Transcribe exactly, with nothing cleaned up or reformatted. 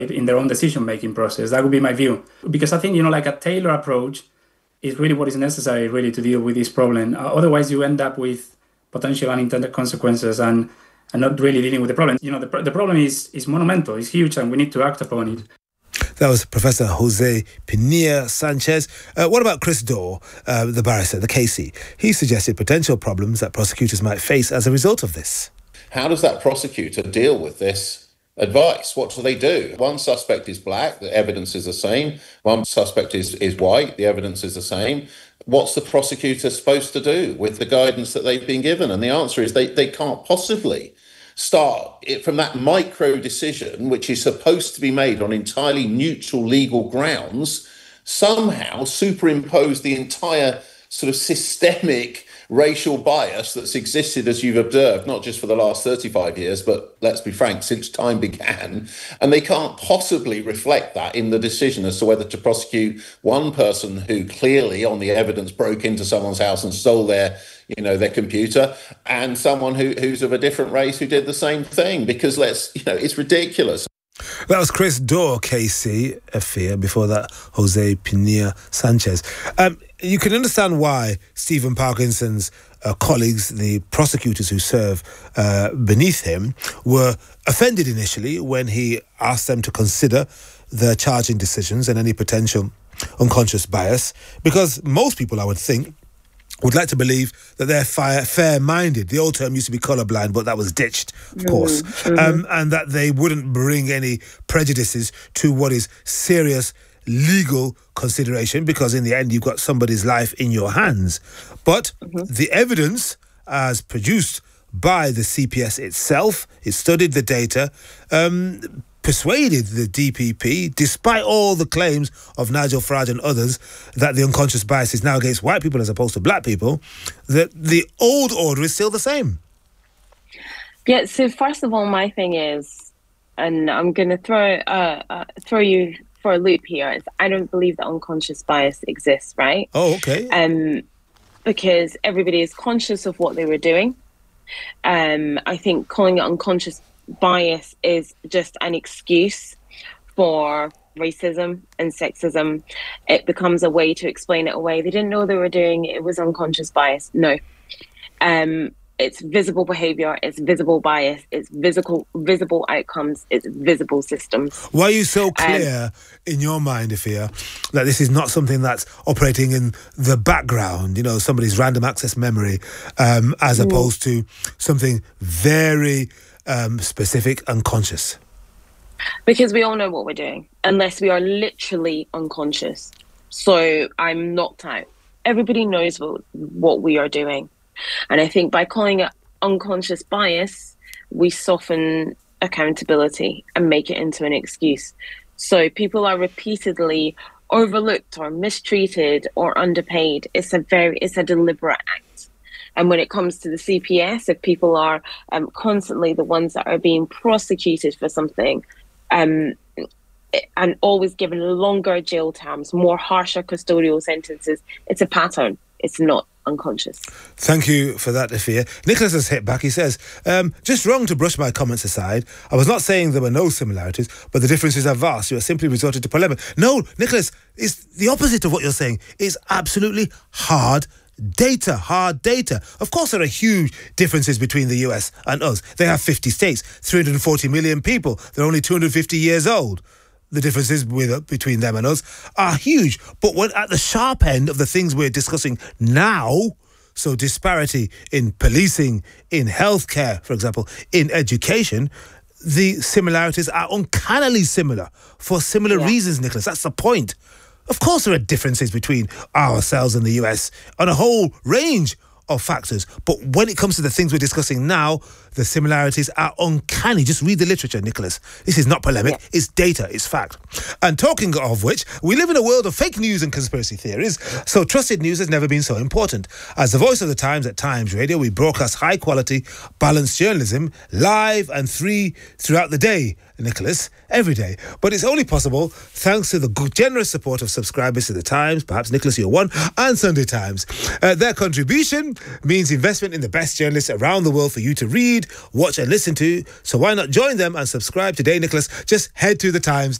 in their own decision-making process. That would be my view. Because I think, you know, like a tailored approach is really what is necessary really to deal with this problem. Uh, otherwise, you end up with potential unintended consequences and, and not really dealing with the problem. You know, the, the problem is, is monumental, it's huge, and we need to act upon it. That was Professor Jose Pinilla Sanchez. Uh, what about Chris Dorr, uh, the barrister, the K C? He suggested potential problems that prosecutors might face as a result of this. How does that prosecutor deal with this advice? What do they do? One suspect is black, the evidence is the same. One suspect is, is white, the evidence is the same. What's the prosecutor supposed to do with the guidance that they've been given? And the answer is they, they can't possibly start it from that micro decision, which is supposed to be made on entirely neutral legal grounds, somehow superimpose the entire sort of systemic racial bias that's existed, as you've observed, not just for the last thirty-five years, but let's be frank, since time began. And they can't possibly reflect that in the decision as to whether to prosecute one person who clearly, on the evidence, broke into someone's house and stole their, you know, their computer, and someone who, who's of a different race who did the same thing, because let's, you know, it's ridiculous. That was Chris Dorr, K C, Afia. Before that, Jose Pinilla Sanchez. Um, you can understand why Stephen Parkinson's uh, colleagues, the prosecutors who serve uh, beneath him, were offended initially when he asked them to consider their charging decisions and any potential unconscious bias, because most people, I would think, would like to believe that they're fair, fair-minded. The old term used to be colourblind, but that was ditched, of course. Mm-hmm. Um, and that they wouldn't bring any prejudices to what is serious legal consideration, because in the end, you've got somebody's life in your hands. But mm-hmm. the evidence, as produced by the C P S itself, it studied the data, um, persuaded the D P P, despite all the claims of Nigel Farage and others that the unconscious bias is now against white people as opposed to black people, that the old order is still the same. Yeah, so first of all, my thing is, and I'm going to throw uh, uh, throw you for a loop here, is I don't believe that unconscious bias exists, right? Oh, okay. Um, because everybody is conscious of what they were doing. Um, I think calling it unconscious bias is just an excuse for racism and sexism. It becomes a way to explain it away. They didn't know they were doing it. It was unconscious bias. No. Um, it's visible behavior, it's visible bias, it's visible visible outcomes, it's visible systems. Why are you so clear um, in your mind, Afia, that this is not something that's operating in the background, you know, somebody's random access memory, um, as mm. opposed to something very Um, specific and conscious? Because we all know what we're doing, unless we are literally unconscious. So I'm knocked out. Everybody knows what, what we are doing. And I think by calling it unconscious bias, we soften accountability and make it into an excuse. So people are repeatedly overlooked or mistreated or underpaid. It's a very, it's a deliberate act. And when it comes to the C P S, if people are um, constantly the ones that are being prosecuted for something, um, and always given longer jail terms, more harsher custodial sentences, it's a pattern. It's not unconscious. Thank you for that, Afia. Nicholas has hit back. He says, um, just wrong to brush my comments aside. I was not saying there were no similarities, but the differences are vast. You are simply resorted to polemic. No, Nicholas, it's the opposite of what you're saying. It's absolutely hard data, hard data. Of course, there are huge differences between the U S and us. They have fifty states, three hundred forty million people. They're only two hundred fifty years old. The differences with, between them and us are huge. But when at the sharp end of the things we're discussing now, so disparity in policing, in healthcare, for example, in education, the similarities are uncannily similar for similar yeah. reasons, Nicholas. That's the point. Of course there are differences between ourselves and the U S on a whole range of factors. But when it comes to the things we're discussing now, the similarities are uncanny. Just read the literature, Nicholas. This is not polemic. Yeah. It's data. It's fact. And talking of which, we live in a world of fake news and conspiracy theories, so trusted news has never been so important. As the voice of the Times at Times Radio, we broadcast high-quality, balanced journalism live and free throughout the day. Nicholas, every day. But it's only possible thanks to the good, generous support of subscribers to The Times, perhaps Nicholas, you're one, and Sunday Times. Uh, their contribution means investment in the best journalists around the world for you to read, watch and listen to. So why not join them and subscribe today, Nicholas? Just head to The Times.